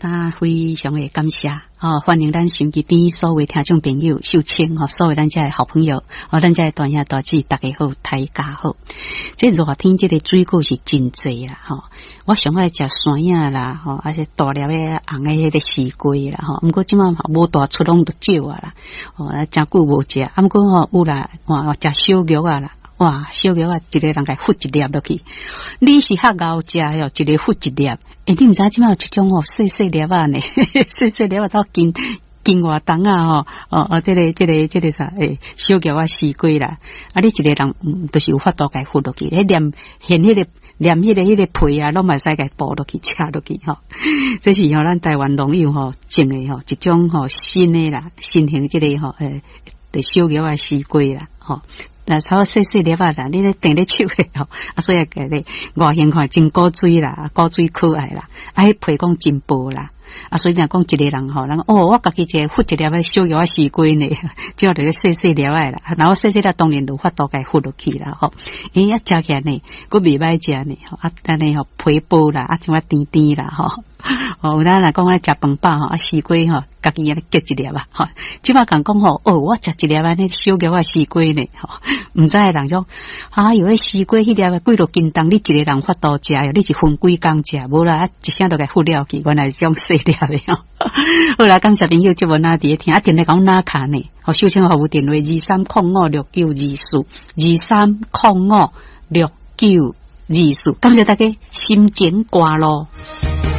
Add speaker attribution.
Speaker 1: 咱非常的感谢欢迎咱手机边所有听众朋友秀清所有咱这好朋友咱这大兄大姐大家好，大家好。这热天这个水果是真济啦我上爱食山影啦而且大粒的红的迄个西瓜啦不过即马无大出拢都少啊啦真久无食不过有啦食小玉啊啦哇，小玉啊，一个人来忽一粒落去。你是较熬食哟，一个忽一粒。你毋知即摆有一种细细粒啊呢，细细粒啊到斤外重啊这个啥小玉啊西瓜啦。你一个人就是有法度该忽落去，连迄个皮啊，拢嘛使该剥落去，切落去这是咱台湾农友种的一种新的啦，新型这个小玉啊西瓜啦那差不多细细粒啊啦，你咧订咧手的所以个咧外形看真古锥啦，古锥可爱啦，迄皮讲真薄啦，所以若讲一个人人我家己一个忽一粒小玉啊西瓜呢，只要着个细细粒啦，然后细细粒当然就发度该忽落去啦食起来呢，佫袂歹食呢安尼皮薄啦，像甜甜啦有咱若讲食饭饱西瓜家己安尼夹一粒即摆讲我食一粒安尼小玉啊西瓜呢毋知人讲有迄西瓜迄粒几落斤重，你一个人发度食你是分几工食，无啦一声都该忽了去，原来是种细粒的好啦，感谢朋友节目哪伫听电话讲哪卡呢秀清服务电话23056924 23056924，感谢大家心情挂咯。